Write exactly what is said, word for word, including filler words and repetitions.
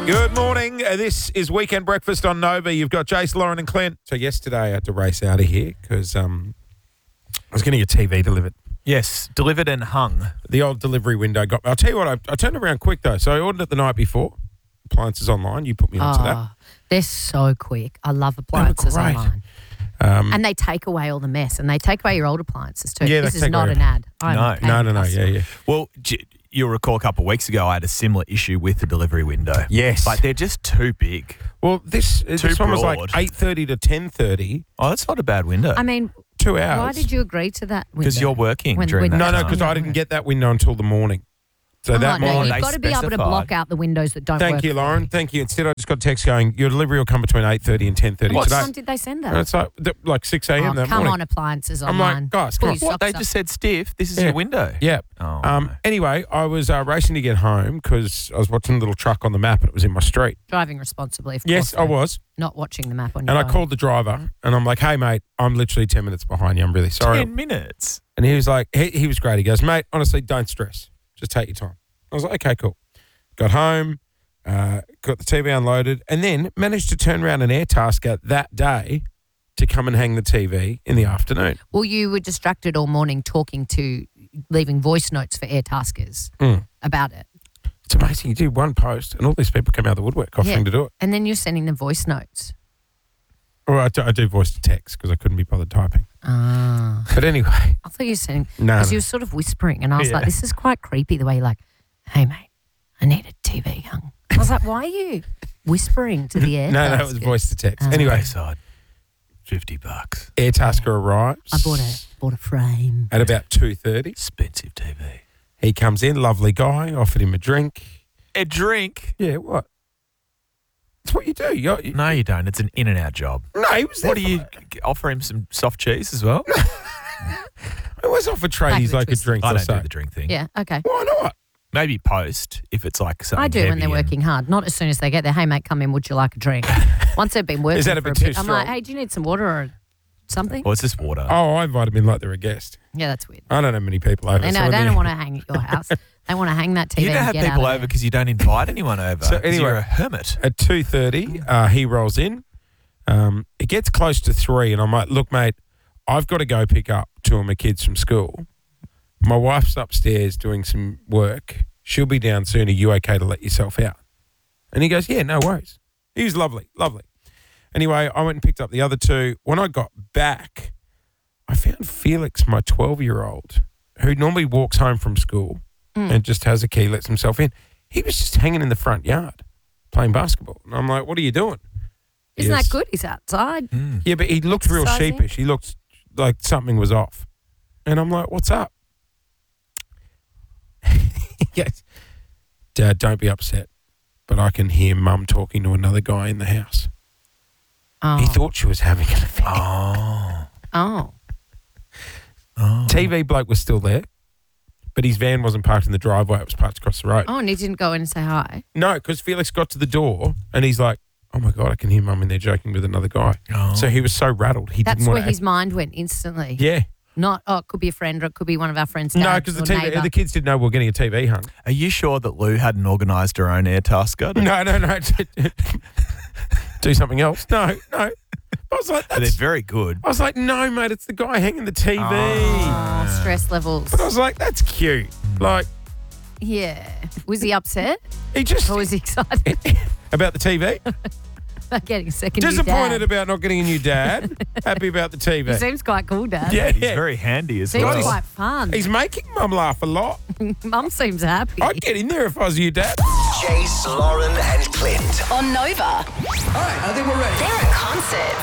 Good morning. Uh, This is Weekend Breakfast on Nova. You've got Jace, Lauren and Clint. So yesterday I had to race out of here because um, I was getting a T V delivered. Yes, delivered and hung. The old delivery window got me. I'll tell you what, I, I turned around quick though. So I ordered it the night before. Appliances online. You put me onto that. Oh, they're so quick. I love appliances great. online. Um, And they take away all the mess, and they take away your old appliances too. Yeah, they this is take not away- an ad. I'm No. a paying no, no, no. customer. Yeah, yeah. Well, j- you'll recall a couple of weeks ago I had a similar issue with the delivery window. Yes. Like they're just too big. Well, this this one was like broad. eight thirty to ten thirty. Oh, that's not a bad window. I mean, Two hours. why did you agree to that window? Because you're working When- during when- that No, no, time. because I didn't get that window until the morning. So Oh, that no, morning. they you've got to be able to specified. block out the windows that don't Thank work. you, Lauren. Thank you. Instead, I just got a text going, your delivery will come between eight thirty and ten thirty What today. time did they send that? And it's like, th- like six a.m. Oh, that come morning. on, appliances I'm like, online. guys, Pull come your on. What? They socks just up. said stiff. This is Yeah. your window. Yeah. Oh, Um. no. Anyway, I was uh, racing to get home because I was watching a little truck on the map and it was in my street. Driving responsibly, of Yes, course. I though. was. Not watching the map on your And I phone. called the driver and I'm like, hey, mate, I'm literally ten minutes behind you. I'm really sorry. Ten minutes. And he was like, he, he was great. He goes, mate, honestly, don't stress. Just take your time. I was like, okay, cool. Got home, uh, got the T V unloaded, and then managed to turn around an Airtasker that day to come and hang the T V in the afternoon. Well, you were distracted all morning talking to, leaving voice notes for Airtaskers Mm. about it. It's amazing. You do one post and all these people come out of the woodwork offering Yeah. to do it. And then you're sending them voice notes. Or I do, I do voice to text because I couldn't be bothered typing. Ah. But anyway, I thought you were saying, no, because no. you were sort of whispering, and I was Yeah. like, this is quite creepy the way you're like, hey, mate, I need a T V hung. I was like, why are you whispering to the air? no, no, it was voice to text. Ah. Anyway, Side. Fifty bucks. Airtasker arrives. I bought a bought a frame. at about two thirty. Expensive T V. He comes in, lovely guy, offered him a drink. A drink? Yeah, what? It's what you do. You, you, No, you don't. It's an in and out job. no, he was there. What do for- you g- offer him some soft cheese as well? I always offer tradies the like a twist. drink I or don't so. do the drink thing. Yeah, okay. Why not? Maybe post if it's like something I do when heavy they're and- working hard. Not as soon as they get there. Hey, mate, come in. Would you like a drink? Once they've been working Is that a for bit a too bit, I'm like, strong? hey, do you need some water or something? Or it's just water. Oh, I invite him in like they're a guest. Yeah, that's weird. I don't know many people over. They so know I they mean- don't want to hang at your house. They want to hang that T V you don't and have get people out of over there. because you don't invite anyone over. So 'cause anyway- you're a hermit. At two thirty, uh, he rolls in. Um, it gets close to three, and I'm like, look, mate, I've got to go pick up two of my kids from school. My wife's upstairs doing some work. She'll be down soon. Are you okay to let yourself out? And he goes, yeah, no worries. He was lovely, lovely. Anyway, I went and picked up the other two. When I got back, I found Felix, my twelve-year-old, who normally walks home from school and just has a key, lets himself in. He was just hanging in the front yard playing basketball. And I'm like, what are you doing? Isn't Yes. that good? He's outside. Yeah, but he looked real Exercising? sheepish. He looked like something was off. And I'm like, what's up? He goes, Dad, don't be upset, but I can hear Mum talking to another guy in the house. Oh. He thought she was having an affair. Oh. oh. Oh. T V bloke was still there, but his van wasn't parked in the driveway. It was parked across the road. Oh, and he didn't go in and say hi. No, because Felix got to the door and he's like, oh, my God, I can hear Mum in there joking with another guy. Oh. So he was so rattled. He That's didn't where want to... his mind went instantly. Yeah. Not, oh, it could be a friend or it could be one of our friends' No, dads because the, or T V neighbour. the kids didn't know we were getting a T V hung. Are you sure that Lou hadn't organised her own Airtasker? No, no, no. Do something else. No, no. I was like, They're that's, very good. I was like, no, mate, it's the guy hanging the T V. Oh, stress levels. But I was like, that's cute. Like, Yeah. Was he upset he just or was he excited about the T V. about getting a second new Disappointed dad? about not getting a new dad. Happy about the T V. He seems quite cool, Dad. Yeah, He's yeah. very handy as Seems well. quite fun. He's making Mum laugh a lot. Mum seems happy. I'd get in there if I was you, Dad. Jace, Lauren, and Clint. On Nova. All right, I think we're ready. They're at concerts.